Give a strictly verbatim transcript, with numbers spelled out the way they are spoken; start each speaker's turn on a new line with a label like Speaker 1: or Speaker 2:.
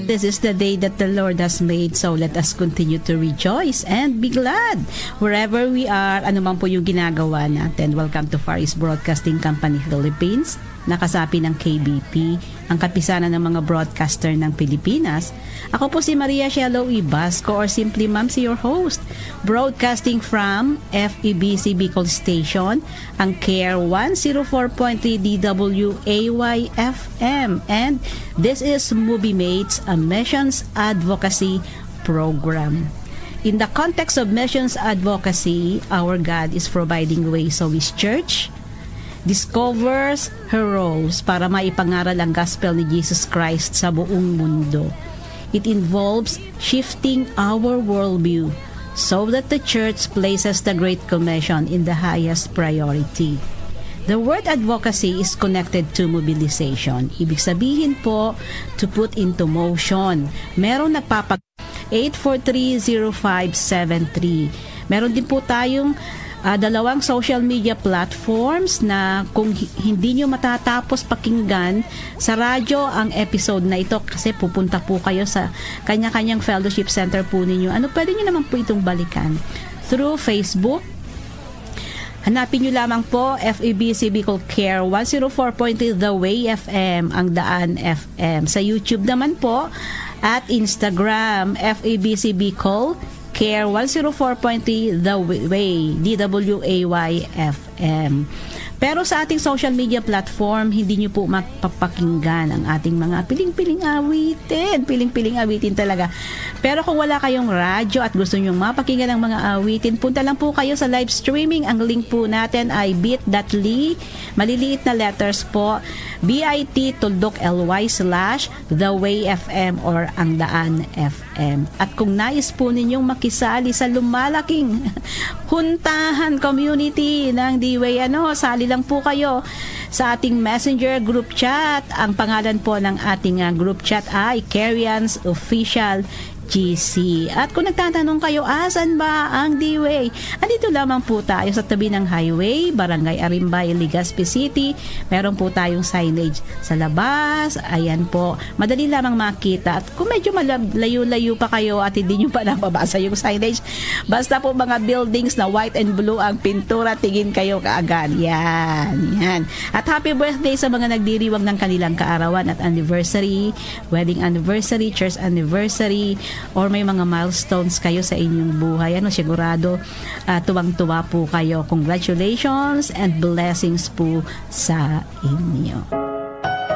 Speaker 1: This is the day that the Lord has made, so let us continue to rejoice and be glad. Wherever we are, ano man po yung ginagawa natin. Welcome to Far East Broadcasting Company Philippines, nakasapi ng K B P, ang kapisanan ng mga broadcaster ng Pilipinas. Ako po si Maria Shelo Ibasco, or simply Ma'am, si your host, broadcasting from F E B C Bicol Station, ang Care one oh four point three D W A Y F M, and this is Movie Mates, a missions advocacy program. In the context of missions advocacy, our God is providing ways so His church discovers her roles para maipangaral ang gospel ni Jesus Christ sa buong mundo. It involves shifting our worldview so that the church places the Great Commission in the highest priority. The word advocacy is connected to mobilization. Ibig sabihin po, to put into motion. Meron nagpapag eight four three zero five seven three. Meron din po tayong Uh, dalawang social media platforms na kung hindi nyo matatapos pakinggan sa radyo ang episode na ito kasi pupunta po kayo sa kanya-kanyang fellowship center po ninyo. Ano, pwede nyo naman po itong balikan through Facebook. Hanapin nyo lamang po F E B C Bicol Care one oh four point three The Way F M, ang Daan F M. Sa YouTube naman po at Instagram F E B C Bicol Care one oh four point three The Way D W A Y F M. Pero sa ating social media platform, hindi nyo po mapapakinggan ang ating mga piling-piling awitin. Piling-piling awitin talaga. Pero kung wala kayong radyo at gusto nyo mapakinggan ang mga awitin, punta lang po kayo sa live streaming. Ang link po natin ay bit.ly, maliliit na letters po, bit.ly slash The Way F M or ang Daan F M. At kung nais po ninyong makisali sa lumalaking huntahan community ng The Way, ano, sali lang po kayo sa ating messenger group chat. Ang pangalan po ng ating uh, group chat ay Carians Official G C. At kung nagtatanong kayo, asan ba ang D-Way? Andito lamang po tayo sa tabi ng highway, Barangay Arimbay, Legazpi City. Meron po tayong signage sa labas. Ayan po, madali lamang makita. At kung medyo malayo-layo pa kayo at hindi nyo pa nababasa yung signage, basta po mga buildings na white and blue ang pintura, tingin kayo kaagad. Yan, yan. At happy birthday sa mga nagdiriwang ng kanilang kaarawan at anniversary, wedding anniversary, church anniversary, or may mga milestones kayo sa inyong buhay. Ano, sigurado uh, tuwang-tuwa po kayo. Congratulations and blessings po sa inyo.